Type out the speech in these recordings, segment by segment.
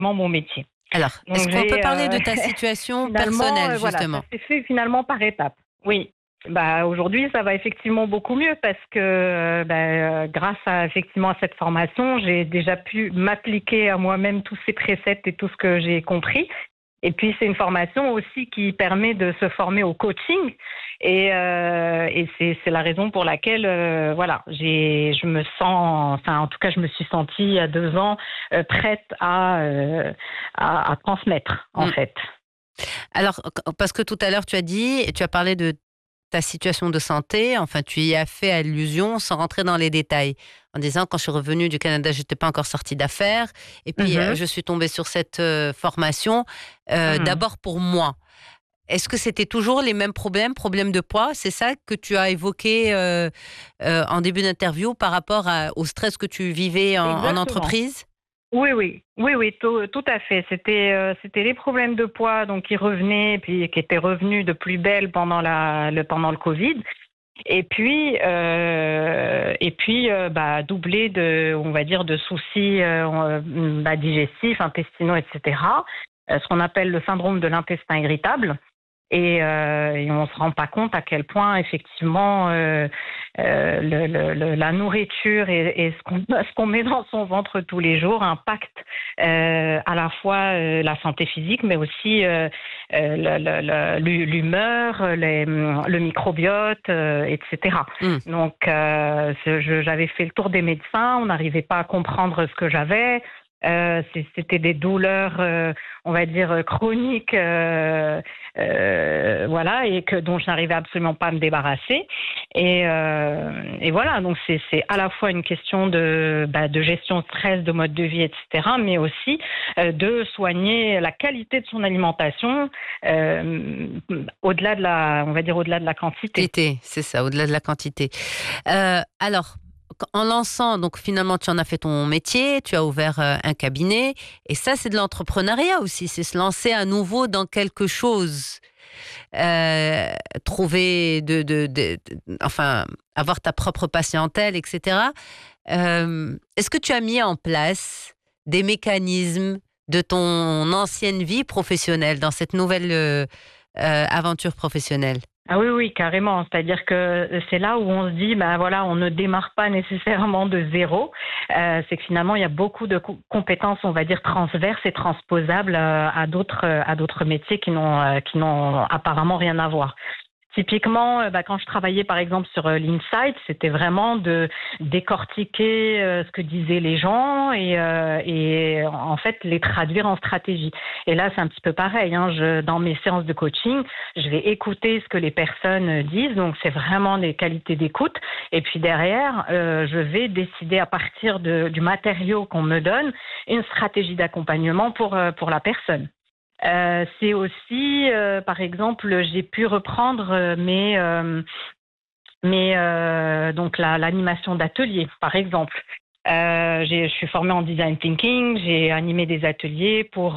mon métier. Alors, est-ce Donc qu'on peut j'ai parler de ta situation finalement, personnelle, voilà, ça justement? s'est fait finalement par étapes. Oui. Bah, aujourd'hui, ça va effectivement beaucoup mieux parce que grâce à effectivement à cette formation, j'ai déjà pu m'appliquer à moi-même tous ces préceptes et tout ce que j'ai compris. Et puis c'est une formation aussi qui permet de se former au coaching et c'est la raison pour laquelle voilà, je me sens, enfin en tout cas je me suis sentie il y a 2 ans prête à transmettre en Mm. fait. Alors, parce que tout à l'heure, tu as parlé de ta situation de santé, enfin, tu y as fait allusion sans rentrer dans les détails, en disant, quand je suis revenue du Canada, je n'étais pas encore sortie d'affaires, et puis Mhm. je suis tombée sur cette formation, Mhm. d'abord pour moi. Est-ce que c'était toujours les mêmes problèmes de poids? C'est ça que tu as évoqué en début d'interview par rapport au stress que tu vivais en Exactement. entreprise? Oui, tout à fait. C'était les problèmes de poids donc qui revenaient, puis qui étaient revenus de plus belle pendant le Covid. Doublé de, on va dire, de soucis digestifs, intestinaux, etc. Ce qu'on appelle le syndrome de l'intestin irritable. Et on se rend pas compte à quel point effectivement la nourriture et ce qu'on met dans son ventre tous les jours impacte à la fois la santé physique, mais aussi l'humeur, le microbiote, etc. Hmm. Donc j'avais fait le tour des médecins, on n'arrivait pas à comprendre ce que j'avais. C'était des douleurs, on va dire, chroniques, voilà, dont je n'arrivais absolument pas à me débarrasser. Et voilà, donc c'est à la fois une question de gestion de stress, de mode de vie, etc., mais aussi de soigner la qualité de son alimentation, au-delà de la quantité. Quantité, c'est ça, au-delà de la quantité. Alors, en lançant, donc finalement, tu en as fait ton métier, tu as ouvert un cabinet, et ça, c'est de l'entrepreneuriat aussi, c'est se lancer à nouveau dans quelque chose, trouver, enfin, avoir ta propre patientèle, etc. Est-ce que tu as mis en place des mécanismes de ton ancienne vie professionnelle dans cette nouvelle aventure professionnelle? Ah oui, oui, carrément. C'est-à-dire que c'est là où on se dit, ben voilà, on ne démarre pas nécessairement de zéro. C'est que finalement, il y a beaucoup de compétences, on va dire, transverses et transposables à d'autres métiers qui n'ont apparemment rien à voir. Typiquement, quand je travaillais par exemple sur l'Insight, c'était vraiment de décortiquer ce que disaient les gens et en fait les traduire en stratégie. Et là, c'est un petit peu pareil. Dans mes séances de coaching, je vais écouter ce que les personnes disent. Donc, c'est vraiment des qualités d'écoute. Et puis derrière, je vais décider à partir du matériau qu'on me donne une stratégie d'accompagnement pour la personne. C'est aussi, par exemple, j'ai pu reprendre donc l'animation d'ateliers, par exemple. Je suis formée en design thinking, j'ai animé des ateliers pour,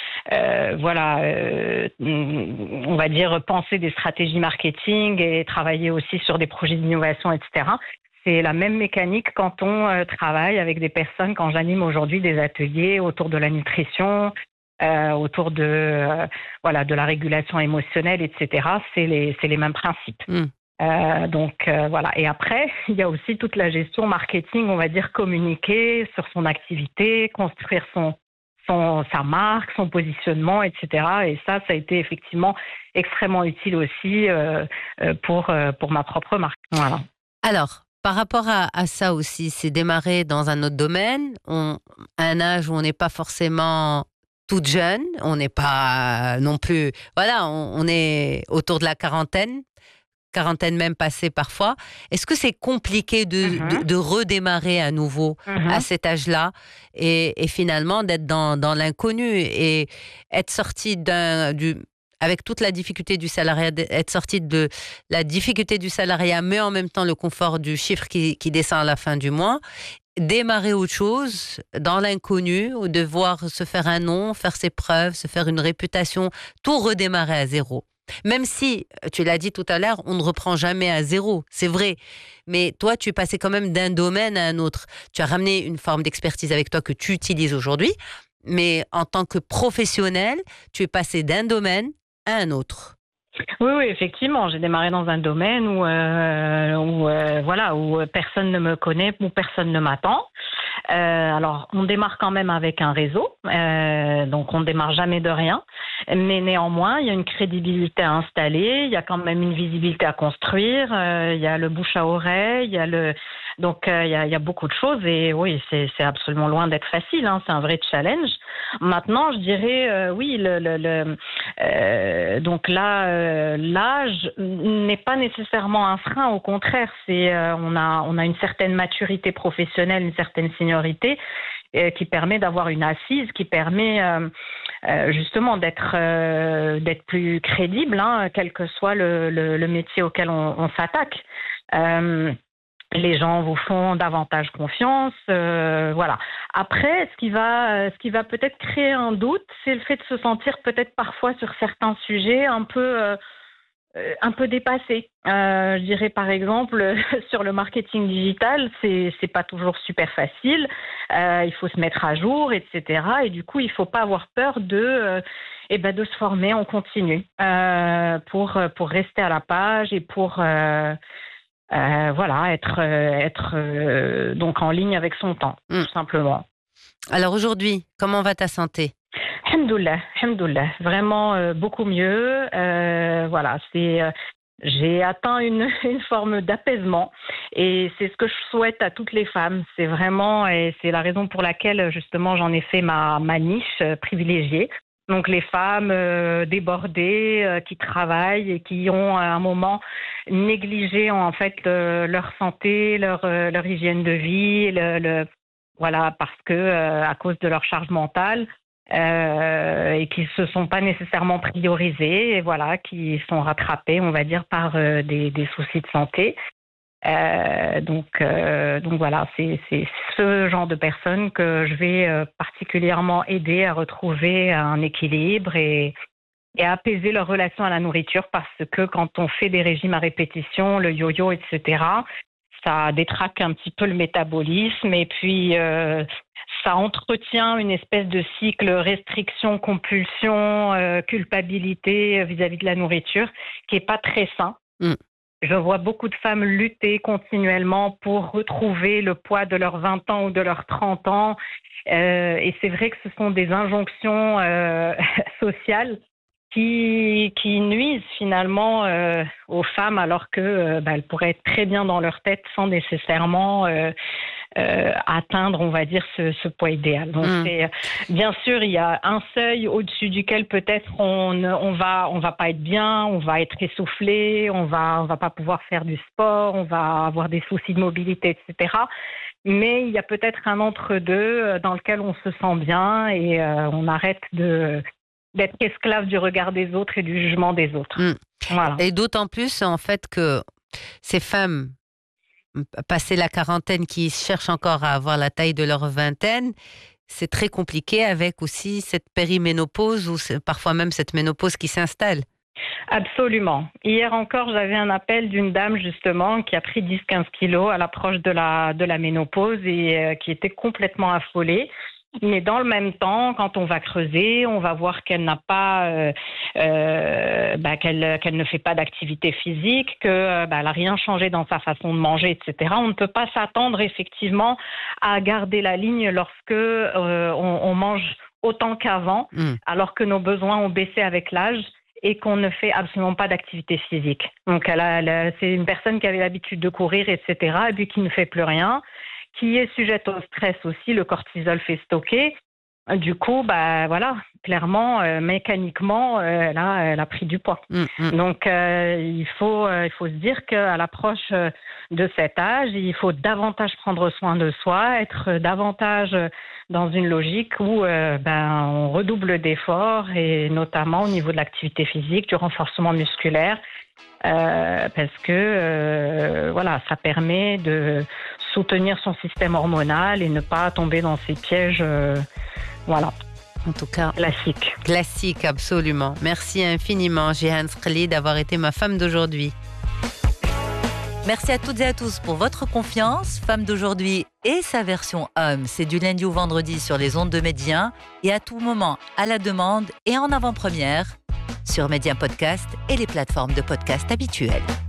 on va dire, penser des stratégies marketing et travailler aussi sur des projets d'innovation, etc. C'est la même mécanique quand on travaille avec des personnes, quand j'anime aujourd'hui des ateliers autour de la nutrition, autour de la régulation émotionnelle, etc. C'est les mêmes principes. Hmm. Voilà. Et après, il y a aussi toute la gestion marketing, on va dire communiquer sur son activité, construire sa marque, son positionnement, etc. Et ça a été effectivement extrêmement utile aussi pour ma propre marque. Voilà. Alors, par rapport à ça aussi, c'est démarrer dans un autre domaine, un âge où on n'est pas forcément toute jeune, on n'est pas non plus, voilà, on est autour de la quarantaine même passée parfois. Est-ce que c'est compliqué de redémarrer à nouveau à Mhm. cet âge-là et finalement d'être dans l'inconnu et être sorti avec toute la difficulté du salariat, être sorti de la difficulté du salariat, mais en même temps le confort du chiffre qui descend à la fin du mois, démarrer autre chose dans l'inconnu, ou devoir se faire un nom, faire ses preuves, se faire une réputation, tout redémarrer à zéro. Même si, tu l'as dit tout à l'heure, on ne reprend jamais à zéro, c'est vrai. Mais toi, tu es passé quand même d'un domaine à un autre. Tu as ramené une forme d'expertise avec toi que tu utilises aujourd'hui. mais en tant que professionnel, tu es passé d'un domaine à un autre. Oui, effectivement. J'ai démarré dans un domaine où personne ne me connaît, où personne ne m'attend. Alors, on démarre quand même avec un réseau, donc on ne démarre jamais de rien. Mais néanmoins, il y a une crédibilité à installer, il y a quand même une visibilité à construire, il y a le bouche à oreille, il y a beaucoup de choses. Et oui, c'est absolument loin d'être facile, hein, c'est un vrai challenge. Maintenant, je dirais, donc là, l'âge n'est pas nécessairement un frein, au contraire, on a une certaine maturité professionnelle, une certaine seniorité qui permet d'avoir une assise, qui permet justement d'être plus crédible, hein, quel que soit le métier auquel on s'attaque. Les gens vous font davantage confiance, voilà. Après, ce qui va peut-être créer un doute, c'est le fait de se sentir peut-être parfois sur certains sujets un peu dépassé. Je dirais par exemple sur le marketing digital, c'est pas toujours super facile. Il faut se mettre à jour, etc. Et du coup, il faut pas avoir peur de se former en continu pour rester à la page et pour être donc en ligne avec son temps, tout simplement. Alors aujourd'hui, comment va ta santé? Alhamdoulilah, vraiment beaucoup mieux. J'ai atteint une forme d'apaisement et c'est ce que je souhaite à toutes les femmes. C'est vraiment, et c'est la raison pour laquelle justement j'en ai fait ma niche privilégiée. Donc les femmes débordées qui travaillent et qui ont à un moment négligé en fait leur santé, leur hygiène de vie, parce que à cause de leur charge mentale et qui se sont pas nécessairement priorisées et voilà, qui sont rattrapées, on va dire, par des soucis de santé. Donc voilà, c'est ce genre de personnes que je vais particulièrement aider à retrouver un équilibre et à apaiser leur relation à la nourriture, parce que quand on fait des régimes à répétition, le yo-yo, etc., ça détraque un petit peu le métabolisme et puis ça entretient une espèce de cycle restriction, compulsion, culpabilité vis-à-vis de la nourriture qui est pas très sain. Je vois beaucoup de femmes lutter continuellement pour retrouver le poids de leurs 20 ans ou de leurs 30 ans. Et c'est vrai que ce sont des injonctions sociales qui nuisent finalement aux femmes, alors que elles pourraient être très bien dans leur tête sans nécessairement atteindre, on va dire, ce poids idéal. Donc bien sûr, il y a un seuil au-dessus duquel peut-être on va pas être bien, on va être essoufflé, on va pas pouvoir faire du sport, on va avoir des soucis de mobilité, etc. Mais il y a peut-être un entre-deux dans lequel on se sent bien et on arrête d'être esclave du regard des autres et du jugement des autres. Voilà. Et d'autant plus, en fait, que ces femmes, passées la quarantaine, qui cherchent encore à avoir la taille de leur vingtaine, c'est très compliqué avec aussi cette périménopause ou parfois même cette ménopause qui s'installe. Absolument. Hier encore, j'avais un appel d'une dame justement qui a pris 10-15 kilos à l'approche de la ménopause et qui était complètement affolée. Mais dans le même temps, quand on va creuser, on va voir qu'elle n'a pas, qu'elle ne fait pas d'activité physique, que elle n'a rien changé dans sa façon de manger, etc. On ne peut pas s'attendre effectivement à garder la ligne lorsque on mange autant qu'avant, alors que nos besoins ont baissé avec l'âge et qu'on ne fait absolument pas d'activité physique. Donc c'est une personne qui avait l'habitude de courir, etc., et puis qui ne fait plus rien, qui est sujette au stress aussi, le cortisol fait stocker. Du coup, clairement, mécaniquement, elle a pris du poids. Donc, il faut se dire qu'à l'approche de cet âge, il faut davantage prendre soin de soi, être davantage dans une logique où on redouble d'efforts, et notamment au niveau de l'activité physique, du renforcement musculaire, parce que ça permet de soutenir son système hormonal et ne pas tomber dans ces pièges. En tout cas, classique, absolument. Merci infiniment, Jehane Sqeli, d'avoir été ma femme d'aujourd'hui. Merci à toutes et à tous pour votre confiance. Femme d'aujourd'hui et sa version homme. C'est du lundi au vendredi sur les ondes de Média et à tout moment à la demande et en avant-première sur Média Podcast et les plateformes de podcast habituelles.